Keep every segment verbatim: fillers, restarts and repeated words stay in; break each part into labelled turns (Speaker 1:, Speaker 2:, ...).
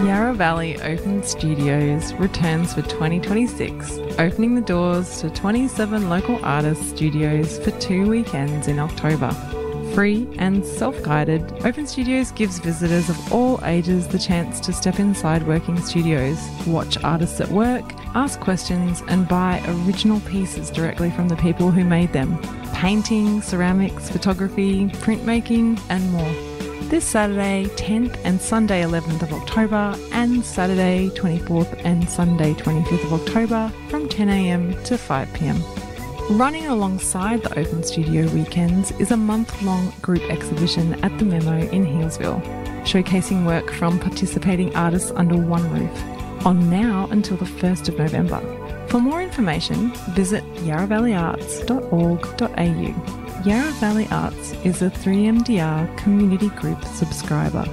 Speaker 1: Yarra Valley Open Studios returns for twenty twenty-six, opening the doors to twenty-seven local artist studios for two weekends in October. Free and self-guided, Open Studios gives visitors of all ages the chance to step inside working studios, watch artists at work, ask questions and buy original pieces directly from the people who made them. Painting, ceramics, photography, printmaking and more. This Saturday tenth and Sunday eleventh of October and Saturday twenty-fourth and Sunday twenty-fifth of October from ten a m to five p m. Running alongside the Open Studio weekends is a month-long group exhibition at the Memo in Healesville, showcasing work from participating artists under one roof, on now until the first of November. For more information, visit yarra valley arts dot org dot a u. Yarra Valley Arts is a three M D R community group subscriber.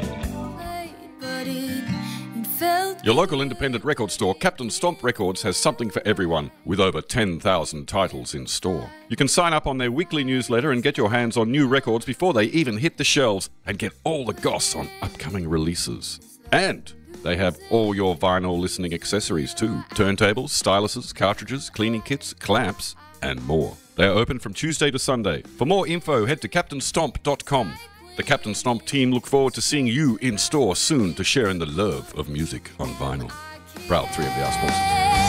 Speaker 2: Your local independent record store, Captain Stomp Records, has something for everyone, with over ten thousand titles in store. You can sign up on their weekly newsletter and get your hands on new records before they even hit the shelves, and get all the goss on upcoming releases. And they have all your vinyl listening accessories too. Turntables, styluses, cartridges, cleaning kits, clamps, and more. They are open from Tuesday to Sunday. For more info, head to captain stomp dot com. The Captain Stomp team look forward to seeing you in store soon to share in the love of music on vinyl. Proud three M D R sponsors.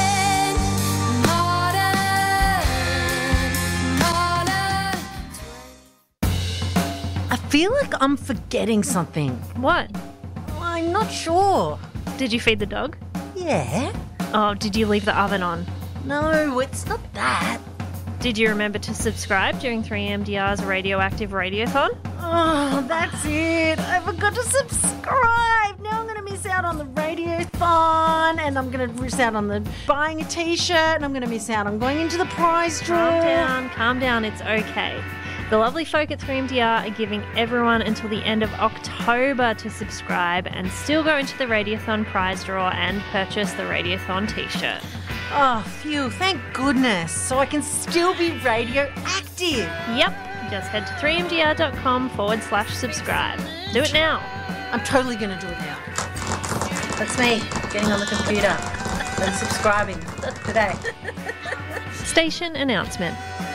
Speaker 3: I feel like I'm forgetting something.
Speaker 4: What?
Speaker 3: I'm not sure.
Speaker 4: Did you feed the dog?
Speaker 3: Yeah?
Speaker 4: Oh, did you leave the oven on?
Speaker 3: No, it's not that.
Speaker 4: Did you remember to subscribe during three M D R's Radioactive Radiothon?
Speaker 3: Oh, that's it. I forgot to subscribe. Now I'm going to miss out on the radiothon, and I'm going to miss out on the buying a t-shirt, and I'm going to miss out on going into the prize draw.
Speaker 4: Calm down, calm down, it's okay. The lovely folk at three M D R are giving everyone until the end of October to subscribe and still go into the Radiothon prize draw and purchase the Radiothon t-shirt.
Speaker 3: Oh, phew, thank goodness. So I can still be radioactive.
Speaker 4: Yep, just head to three m d r dot com forward slash subscribe. Do it now.
Speaker 3: I'm totally going to do it now. That's me, getting on the computer and subscribing today.
Speaker 4: Station announcement.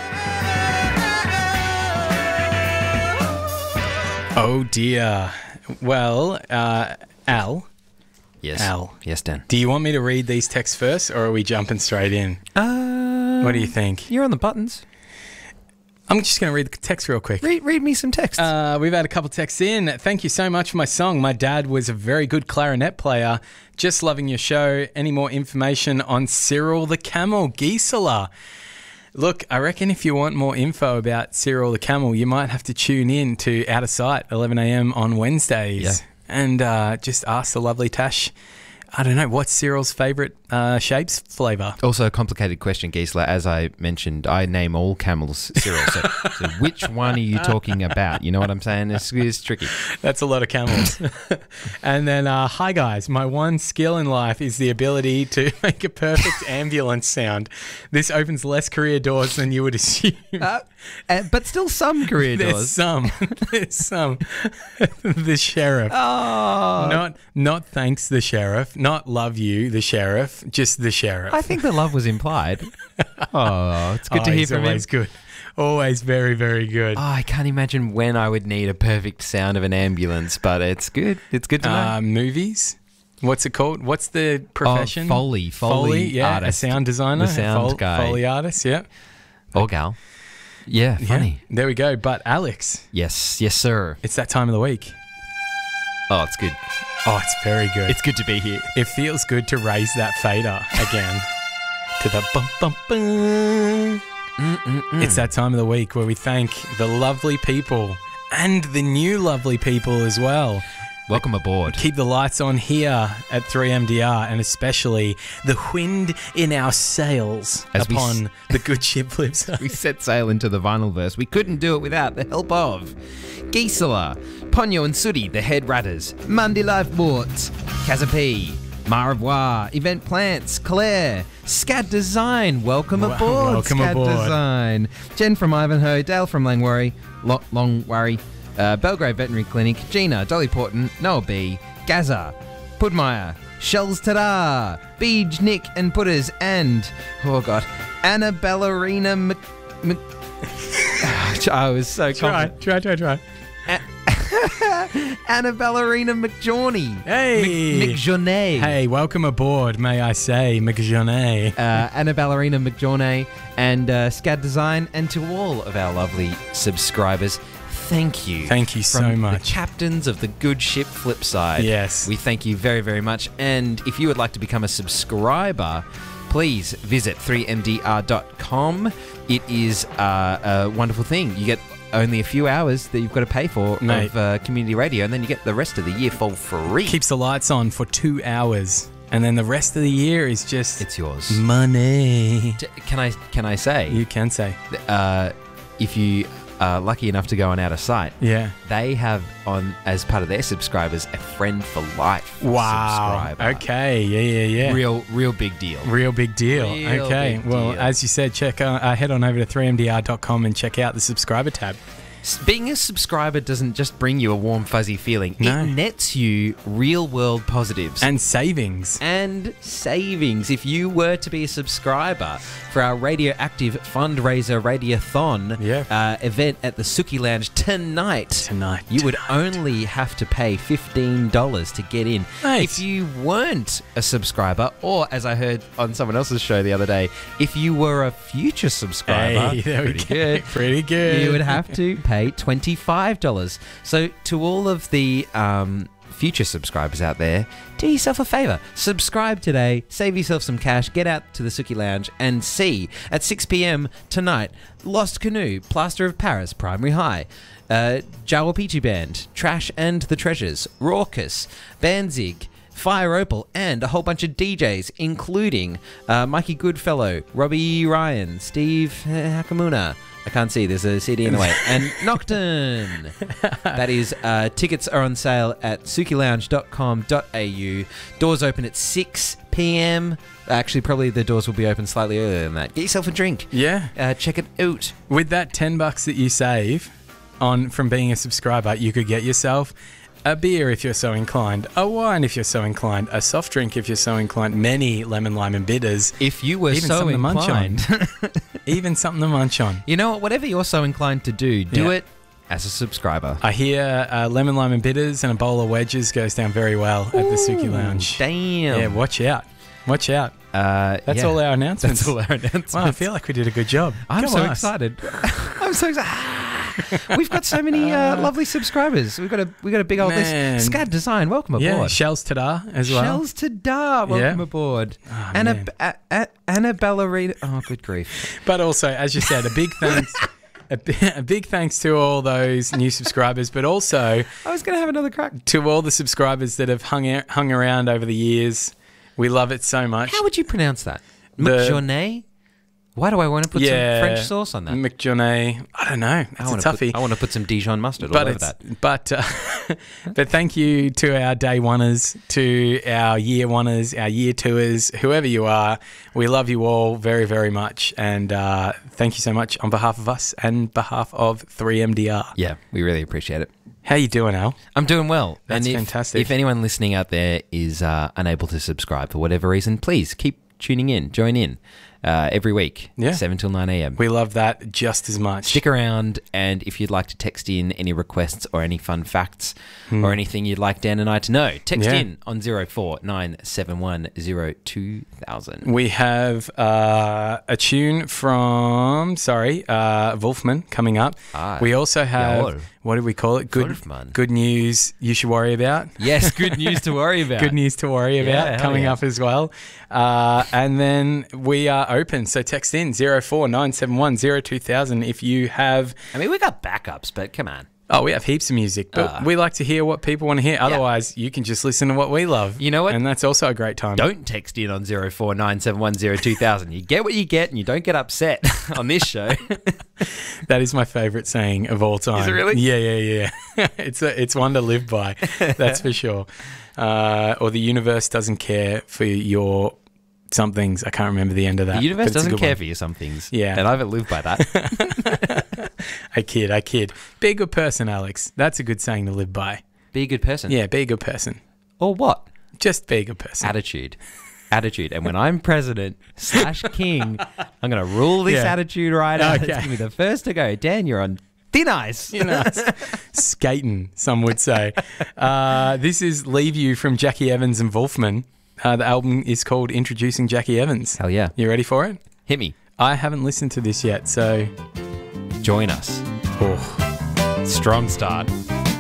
Speaker 5: Oh dear. Well, uh, Al.
Speaker 6: Yes.
Speaker 5: Al.
Speaker 6: Yes, Dan.
Speaker 5: Do you want me to read these texts first, or are we jumping straight in?
Speaker 6: Uh,
Speaker 5: what do you think?
Speaker 6: You're on the buttons.
Speaker 5: I'm just going to read the text real quick.
Speaker 6: Read, read me some text.
Speaker 5: Uh, we've had a couple texts in. Thank you so much for my song. My dad was a very good clarinet player. Just loving your show. Any more information on Cyril the Camel Gisela? Look, I reckon if you want more info about Cyril the Camel, you might have to tune in to Out of Sight, eleven a m on Wednesdays.
Speaker 6: Yeah.
Speaker 5: And uh, just ask the lovely Tash, I don't know, what's Cyril's favourite uh, shapes flavour?
Speaker 6: Also a complicated question, Gisela. As I mentioned, I name all camels Cyril. So, so which one are you talking about? You know what I'm saying? It's, it's tricky.
Speaker 5: That's a lot of camels. And then, uh, hi guys, my one skill in life is the ability to make a perfect ambulance sound. This opens less career doors than you would assume.
Speaker 6: Uh, uh, but still some career
Speaker 5: There's
Speaker 6: doors.
Speaker 5: some. There's some. The sheriff.
Speaker 6: Oh.
Speaker 5: Not, not thanks the sheriff. Not love you, the sheriff. Just the sheriff.
Speaker 6: I think the love was implied. Oh, it's good
Speaker 5: oh,
Speaker 6: to hear
Speaker 5: he's
Speaker 6: from him.
Speaker 5: always good. Always very, very good.
Speaker 6: Oh, I can't imagine when I would need a perfect sound of an ambulance, but it's good. It's good to know.
Speaker 5: Uh, movies. What's it called? What's the profession?
Speaker 6: Oh, Foley. Foley,
Speaker 5: Foley, yeah.
Speaker 6: artist.
Speaker 5: A sound designer.
Speaker 6: The sound
Speaker 5: Fol-
Speaker 6: guy.
Speaker 5: Foley artist, yeah.
Speaker 6: Or gal. Yeah, funny.
Speaker 5: Yeah, there we go. But Alex.
Speaker 6: Yes, yes, sir.
Speaker 5: It's that time of the week.
Speaker 6: Oh, it's good.
Speaker 5: Oh, it's very good.
Speaker 6: It's good to be here.
Speaker 5: It feels good to raise that fader again to the bum bum bum.
Speaker 6: Mm-mm-mm.
Speaker 5: It's that time of the week where we thank the lovely people and the new lovely people as well.
Speaker 6: Welcome aboard.
Speaker 5: Keep the lights on here at three M D R, and especially the wind in our sails
Speaker 6: As we
Speaker 5: upon
Speaker 6: s-
Speaker 5: the good ship lives.
Speaker 6: We set sail into the vinyl verse. We couldn't do it without the help of Gisela, Ponyo and Sooty, the head ratters, Monday Lifeboat, Cazapi, Maravoir, Event Plants, Claire, Scad Design, welcome
Speaker 5: Well,
Speaker 6: aboard,
Speaker 5: welcome
Speaker 6: Scad
Speaker 5: aboard.
Speaker 6: Design, Jen from Ivanhoe, Dale from Langwarry, Lo- Longwarry, uh, Belgrave Veterinary Clinic, Gina, Dolly Porton, Noah B, Gaza, Pudmeyer, Shells Tada, Beej, Nick and Putters, and, oh God, Anna Ballerina Mc... Mc I was so
Speaker 5: Try,
Speaker 6: confident.
Speaker 5: try, try, try.
Speaker 6: Anna Ballerina McJawney.
Speaker 5: Hey.
Speaker 6: Mc, McJawney.
Speaker 5: Hey, welcome aboard, may I say, McJawney.
Speaker 6: Uh, Anna Ballerina McJawney and uh, Scad Design, and to all of our lovely subscribers, thank you.
Speaker 5: Thank you so
Speaker 6: From
Speaker 5: much.
Speaker 6: the captains of the good ship Flipside.
Speaker 5: Yes.
Speaker 6: We thank you very, very much. And if you would like to become a subscriber, please visit three m d r dot com. It is uh, a wonderful thing. You get only a few hours that you've got to pay for
Speaker 5: Mate.
Speaker 6: of uh, community radio, and then you get the rest of the year for free.
Speaker 5: Keeps the lights on for two hours, and then the rest of the year is just
Speaker 6: It's yours.
Speaker 5: money.
Speaker 6: T- Can I can I say,
Speaker 5: You can say.
Speaker 6: uh, if you are lucky enough to go on Out of Sight,
Speaker 5: Yeah.
Speaker 6: they have on as part of their subscribers a friend for life.
Speaker 5: Wow.
Speaker 6: subscriber.
Speaker 5: Okay. Yeah, yeah, yeah.
Speaker 6: Real, real big deal.
Speaker 5: Real big deal.
Speaker 6: Real
Speaker 5: okay.
Speaker 6: big
Speaker 5: well,
Speaker 6: deal.
Speaker 5: as you said, check uh, uh, head on over to three m d r dot com and check out the subscriber tab.
Speaker 6: S- Being a subscriber doesn't just bring you a warm, fuzzy feeling.
Speaker 5: No.
Speaker 6: It nets you real-world positives.
Speaker 5: And savings.
Speaker 6: and savings. If you were to be a subscriber for our Radioactive Fundraiser Radiothon
Speaker 5: Yeah.
Speaker 6: uh, event at the Suki Lounge tonight,
Speaker 5: Tonight.
Speaker 6: you would only have to pay fifteen dollars to get in.
Speaker 5: Mate.
Speaker 6: If you weren't a subscriber, or as I heard on someone else's show the other day, if you were a future subscriber,
Speaker 5: Hey, there we
Speaker 6: pretty
Speaker 5: go.
Speaker 6: good,
Speaker 5: Pretty good.
Speaker 6: you would have to pay twenty-five dollars. So to all of the um, future subscribers out there, do yourself a favour. Subscribe today, save yourself some cash, get out to the Suki Lounge and see at six p.m. tonight Lost Canoe, Plaster of Paris, Primary High, uh, Jawa Pichu Band, Trash and the Treasures, Raucous, Banzig, Fire Opal, and a whole bunch of D Js, including uh, Mikey Goodfellow, Robbie Ryan, Steve uh, Hakamuna. I can't see, there's a C D in the way. And Nocturne. That is, uh, tickets are on sale at suki lounge dot com dot a u. Doors open at six p.m. Actually, probably the doors will be open slightly earlier than that. Get yourself a drink.
Speaker 5: Yeah.
Speaker 6: Uh, check it out.
Speaker 5: With that ten bucks that you save on from being a subscriber, you could get yourself a beer if you're so inclined, a wine if you're so inclined, a soft drink if you're so inclined, many lemon, lime and bitters,
Speaker 6: If you were
Speaker 5: even
Speaker 6: so
Speaker 5: something to munch on.
Speaker 6: inclined.
Speaker 5: even something to munch on.
Speaker 6: You know what? Whatever you're so inclined to do, do
Speaker 5: Yeah.
Speaker 6: it as a subscriber.
Speaker 5: I hear uh, lemon, lime and bitters and a bowl of wedges goes down very well at the Suki Lounge.
Speaker 6: Damn.
Speaker 5: Yeah, watch out. Watch out.
Speaker 6: Uh,
Speaker 5: That's
Speaker 6: yeah.
Speaker 5: all our announcements.
Speaker 6: That's all our announcements.
Speaker 5: Wow, I feel like we did a good job.
Speaker 6: I'm
Speaker 5: Go
Speaker 6: so
Speaker 5: us.
Speaker 6: excited. I'm so excited. We've got so many uh, lovely subscribers. We've got a we got a big old
Speaker 5: Man.
Speaker 6: list. Scad Design, welcome aboard.
Speaker 5: Yeah, Shells Tada as well.
Speaker 6: Shells to Da, welcome
Speaker 5: Yeah.
Speaker 6: aboard.
Speaker 5: Oh,
Speaker 6: Anna
Speaker 5: man.
Speaker 6: a, a, Anna Ballerina. Oh, good grief.
Speaker 5: But also, as you said, a big thanks. A, bi- a big thanks to all those new subscribers, but also
Speaker 6: I was going to have another crack.
Speaker 5: to all the subscribers that have hung out, hung around over the years. We love it so much.
Speaker 6: How would you pronounce that?
Speaker 5: The-
Speaker 6: McJawney? Why do I want to put
Speaker 5: yeah,
Speaker 6: some French sauce on that?
Speaker 5: McJawney. I don't know.
Speaker 6: I
Speaker 5: It's a
Speaker 6: want to
Speaker 5: toughie.
Speaker 6: put, I want to put some Dijon mustard all
Speaker 5: but
Speaker 6: over
Speaker 5: it's,
Speaker 6: that.
Speaker 5: but uh, but thank you to our day oneers, to our year oneers, our year twoers, whoever you are. We love you all very, very much, and uh, thank you so much on behalf of us and behalf of three M D R.
Speaker 6: Yeah, we really appreciate it.
Speaker 5: How you doing, Al?
Speaker 6: I'm doing well.
Speaker 5: That's
Speaker 6: and if,
Speaker 5: fantastic.
Speaker 6: If anyone listening out there is uh, unable to subscribe for whatever reason, please keep tuning in, join in uh, every week,
Speaker 5: Yeah.
Speaker 6: seven till nine a.m.
Speaker 5: We love that just as much.
Speaker 6: Stick around, and if you'd like to text in any requests or any fun facts or anything you'd like Dan and I to know, text
Speaker 5: Hmm. Yeah.
Speaker 6: in on zero four nine seven one zero two thousand.
Speaker 5: We have uh, a tune from, sorry, uh, Wolfman coming up.
Speaker 6: Ah,
Speaker 5: we also have,
Speaker 6: jawohl.
Speaker 5: what do we call it? Good,
Speaker 6: Wolfman.
Speaker 5: good news you should worry about.
Speaker 6: Yes, good news to worry about.
Speaker 5: Good news to worry
Speaker 6: Yeah,
Speaker 5: about
Speaker 6: hell
Speaker 5: coming
Speaker 6: yeah.
Speaker 5: up as well. Uh, and then we are open. So text in zero four nine seven one zero two thousand if you have.
Speaker 6: I mean, we got backups, but come on.
Speaker 5: Oh, we have heaps of music, but
Speaker 6: Uh.
Speaker 5: we like to hear what people want to hear. Otherwise, you can just listen to what we love.
Speaker 6: You know what?
Speaker 5: And that's also a great time.
Speaker 6: Don't text in on zero four nine seven one zero two thousand. You get what you get, and you don't get upset on this show.
Speaker 5: That is my favourite saying of all time.
Speaker 6: Is it really?
Speaker 5: Yeah, yeah, yeah. it's a, it's one to live by. That's for sure. Uh, or the universe doesn't care for your somethings. I can't remember the end of that.
Speaker 6: The universe
Speaker 5: but it's a
Speaker 6: doesn't
Speaker 5: good
Speaker 6: care
Speaker 5: one.
Speaker 6: for you some things.
Speaker 5: Yeah.
Speaker 6: And I've lived by that.
Speaker 5: I kid, I kid. Be a good person, Alex. That's a good saying to live by.
Speaker 6: Be a good person.
Speaker 5: Yeah, be a good person.
Speaker 6: Or what?
Speaker 5: Just being a person.
Speaker 6: Attitude. Attitude. And when I'm president slash king, I'm going to rule this
Speaker 5: Yeah.
Speaker 6: attitude right out.
Speaker 5: Okay.
Speaker 6: It's going to be the first to go. Dan, you're on thin ice.
Speaker 5: You know, skating, some would say. Uh, this is Leave You from Jackie Evans and Wolfman. Uh, the album is called Introducing Jackie Evans.
Speaker 6: Hell yeah.
Speaker 5: You ready for it?
Speaker 6: Hit me.
Speaker 5: I haven't listened to this yet, so...
Speaker 6: Join us.
Speaker 5: Oh.
Speaker 6: Strong start.